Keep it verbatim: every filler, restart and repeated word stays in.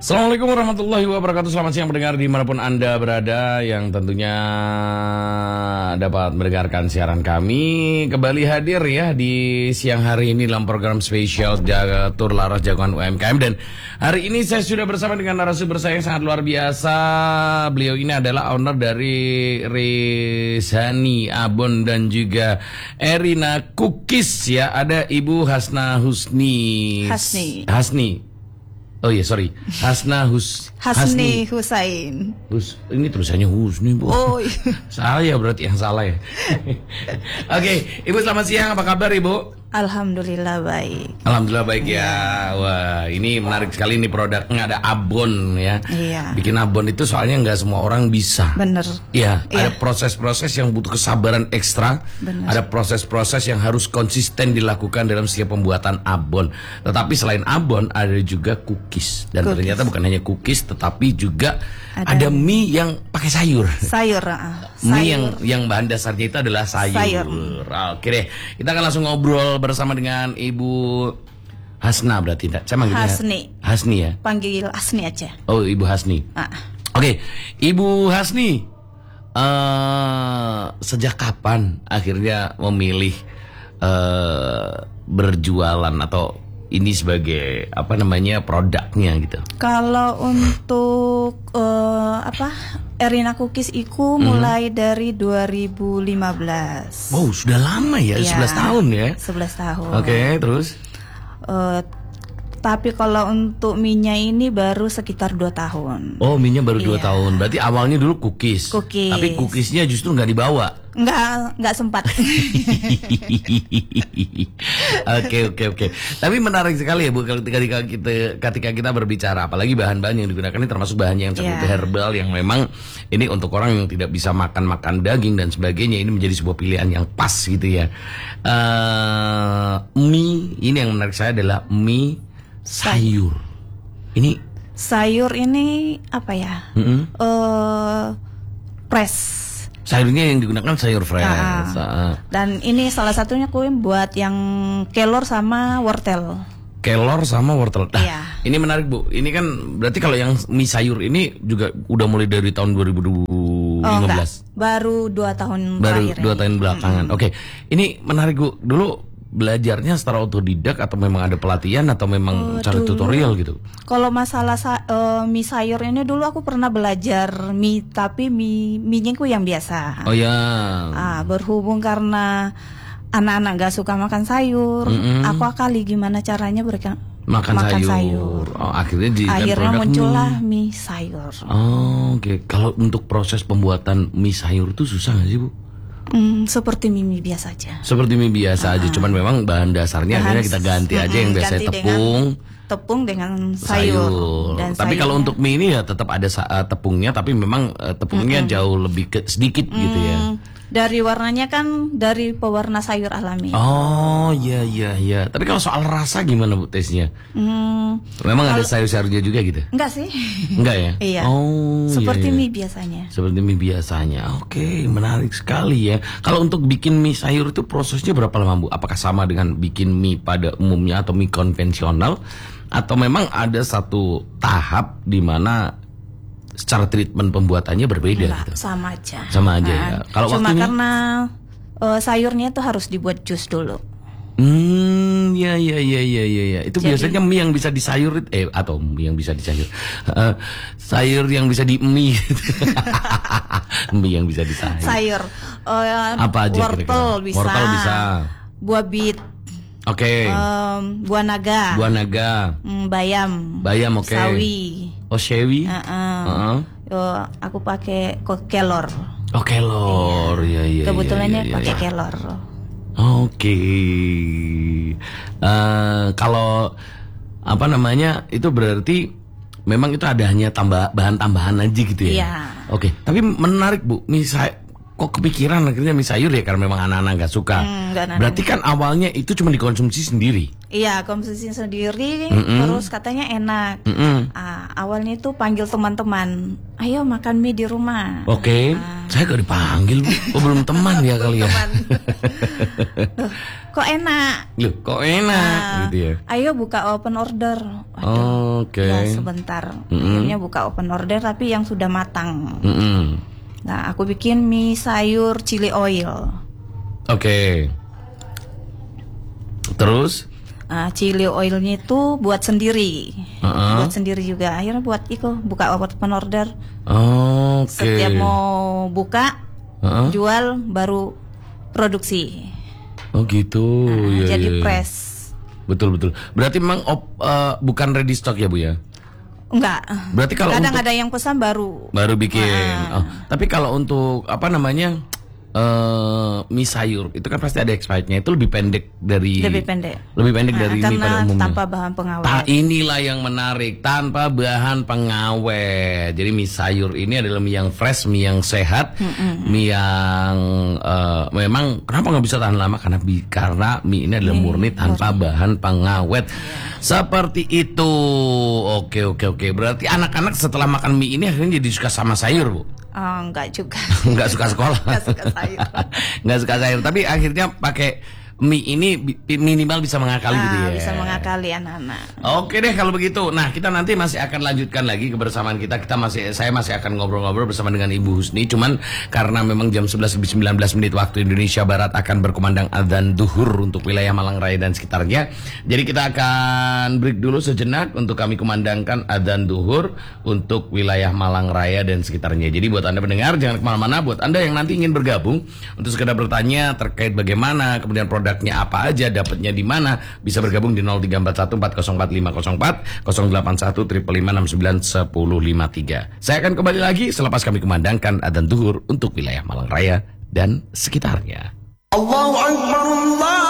Assalamualaikum warahmatullahi wabarakatuh. Selamat siang pendengar dimanapun Anda berada, yang tentunya dapat mendengarkan siaran kami. Kembali hadir ya di siang hari ini dalam program spesial Jagatur Laras Jagoan U M K M. Dan hari ini saya sudah bersama dengan narasumber saya yang sangat luar biasa. Beliau ini adalah owner dari Rezani Abon dan juga Erina Cookies ya. Ada Ibu Hasna Husni. Hasni. Hasni. Oh iya, sorry. Hasna Hus Hasni Husain. Hus ini tulisannya Husni, Bu. Oh iya. Saya berarti yang salah ya. Oke, Ibu selamat siang. Apa kabar, Ibu? Alhamdulillah baik. Alhamdulillah baik ya. Wah, ini menarik sekali nih produknya, ada abon ya. Iya. Bikin abon itu soalnya nggak semua orang bisa. Bener. Iya, Iya. ada proses-proses yang butuh kesabaran ekstra. Bener. Ada proses-proses yang harus konsisten dilakukan dalam setiap pembuatan abon. Tetapi selain abon ada juga cookies. Dan Cookies. ternyata bukan hanya cookies tetapi juga ada, Ada mie yang pakai sayur. Sayur. Uh, Mie yang sayur. yang bahan dasarnya itu adalah sayur. Sayur. Oke deh, kita akan langsung ngobrol bersama dengan Ibu Hasna berarti tidak? Saya manggilnya Hasni. Hasni ya. Panggil Hasni aja. Oh, Ibu Hasni. Ah. Oke, Ibu Hasni, uh, sejak kapan akhirnya memilih uh, berjualan atau ini sebagai apa namanya produknya gitu? Kalau untuk uh, apa Erina Cookies iku mulai dari dua ribu lima belas. Wow, sudah lama ya, Iya, sebelas tahun ya. sebelas tahun. Oke, terus? Uh, tapi kalau untuk mie-nya ini baru sekitar dua tahun. Oh, mie-nya baru dua Iya. tahun. Berarti awalnya dulu cookies. Cookies. Tapi cookiesnya justru nggak dibawa. Enggak, enggak sempat. Oke oke oke. Tapi menarik sekali ya Bu, ketika kita ketika kita berbicara, apalagi bahan-bahan yang digunakan ini termasuk bahan yang cukup Yeah. herbal, yang memang ini untuk orang yang tidak bisa makan makan daging dan sebagainya, ini menjadi sebuah pilihan yang pas gitu ya. Uh, mie ini yang menarik saya adalah mie sayur. Ini Sayur ini apa ya? mm-mm. Eh press. sayurnya yang digunakan sayur fresh. Ah. Ah. Dan ini salah satunya kue buat yang kelor sama wortel. Kelor sama wortel. Nah, Iya. ini menarik Bu. Ini kan berarti kalau yang mie sayur ini juga udah mulai dari tahun dua ribu lima belas. enggak, baru dua tahun Baru terakhir dua ini. tahun belakangan. Oke, ini menarik Bu. Dulu belajarnya secara otodidak atau memang ada pelatihan atau memang Oh, cara dulu. tutorial gitu? Kalau masalah sa- eh, mie sayur ini dulu aku pernah belajar mie, tapi mie mie ku yang biasa. Oh ya. Ah, berhubung karena anak-anak gak suka makan sayur, Mm-mm. aku akali gimana caranya mereka Makan, makan sayur. sayur. Oh, akhirnya di Akhirnya produk muncullah mie. mie sayur. Oh, oke. Kalau untuk proses pembuatan mie sayur itu susah nggak sih Bu? Hmm, seperti mie, mie biasa aja. Seperti mie biasa aja, cuman memang bahan dasarnya akhirnya kita ganti aja yang Mm-mm, biasanya ganti tepung. dengan tepung dengan sayur, dan Tapi kalau sayurnya. untuk mie ini ya tetap ada sa- uh, tepungnya, tapi memang uh, tepungnya jauh lebih ke, sedikit gitu ya. Hmm, dari warnanya kan dari pewarna sayur alami. Oh iya iya iya. Tapi kalau soal rasa gimana Bu tesnya? Hmm, Memang ada sayur-sayurnya juga gitu? enggak sih. Enggak ya? Iya. Oh Seperti iya, iya. mie biasanya. Seperti mie biasanya. Oke, menarik sekali ya. Kalau untuk bikin mie sayur itu prosesnya berapa lama Bu? Apakah sama dengan bikin mie pada umumnya atau mie konvensional? Atau memang ada satu tahap di mana secara treatment pembuatannya berbeda Enggak, gitu? sama aja. Sama aja Nah, ya. Kalau cuma waktunya? karena eh, sayurnya tuh harus dibuat jus dulu. Hmm, ya ya ya ya ya ya. Itu Jadi- biasanya mie yang bisa disayur eh atau mie yang bisa disayur. Eh, sayur yang bisa di mie. Mie yang bisa disayur. Sayur eh, Apa aja wortel kira-kira? bisa. Wortel bisa. Buah bit, Oke. em, buah naga, Buah naga. mm, bayam, Bayam oke. sawi. Oh, sewi. Heeh. Heeh. Yo, aku pakai kok kelor. Oh, kelor. Iya iya. Kebetulan iya, ini iya, pakai iya. kelor. Oke. Eh, kalau apa namanya itu berarti memang itu ada hanya tambah bahan tambahan aja gitu ya. Iya. Oke. Tapi menarik Bu. Misal kok kepikiran akhirnya mie sayur ya karena memang anak-anak nggak suka. Hmm, nggak anak-anak. Berarti kan awalnya itu cuma dikonsumsi sendiri. Iya, konsumsi sendiri, Mm-mm. terus katanya enak. Mm-mm. Ah, awalnya itu panggil teman-teman, ayo makan mie di rumah. Oke. Saya gak dipanggil Bu. Oh, belum teman ya kali ya. Teman. Loh, kok enak. Loh, kok enak Nah, gitu ya. ayo buka open order. Aduh, Oke. ya sebentar. Mm-mm. Akhirnya buka open order tapi yang sudah matang. Mm-mm. Nah, aku bikin mie sayur chili oil. Oke. Terus? Nah, chili oilnya itu buat sendiri. Uh-uh. Buat sendiri juga. Akhirnya buat itu buka open order. Oke. Setiap mau buka, Uh-uh. jual baru produksi. Oh gitu. Nah, Iya, jadi iya, iya. press. Betul betul. Berarti memang op, eh, bukan ready stock ya Bu ya? Enggak. Berarti kalau kadang untuk- ada yang pesan baru. Baru bikin. Ah. Oh, tapi kalau untuk apa namanya eh mie sayur itu kan pasti ada expirednya. Itu lebih pendek dari. Lebih pendek. Lebih pendek Nah, dari mie karena pada umumnya. tanpa bahan pengawet. Ta- inilah yang menarik, tanpa bahan pengawet. Jadi mie sayur ini adalah mie yang fresh, mie yang sehat, mie yang eh, memang kenapa nggak bisa tahan lama karena bi- karena mie ini adalah murni tanpa bahan pengawet. Seperti itu. Oke oke oke. Berarti anak-anak setelah makan mie ini akhirnya jadi suka sama sayur Bu. Oh, enggak juga. Nggak suka sekolah. Nggak suka sayur. Nggak suka sayur. Tapi akhirnya pakai mie ini bi- minimal bisa mengakali Ah, gitu ya. bisa mengakali anak-anak. Oke deh kalau begitu. Nah kita nanti masih akan lanjutkan lagi kebersamaan kita. Kita masih, saya masih akan ngobrol-ngobrol bersama dengan Ibu Husni. Cuman karena memang jam sebelas lebih sembilan belas menit waktu Indonesia Barat akan berkumandang adzan duhur untuk wilayah Malang Raya dan sekitarnya. Jadi kita akan break dulu sejenak untuk kami kumandangkan adzan duhur untuk wilayah Malang Raya dan sekitarnya. Jadi buat Anda pendengar jangan kemana-mana. Buat Anda yang nanti ingin bergabung untuk sekedar bertanya terkait bagaimana kemudian produknya apa aja, dapatnya di mana, bisa bergabung di nol tiga empat satu empat nol empat lima nol empat nol delapan satu lima lima enam sembilan satu nol lima tiga. Saya akan kembali lagi selepas kami kumandangkan adzan duhur untuk wilayah Malang Raya dan sekitarnya. Allahu Akbar, Allah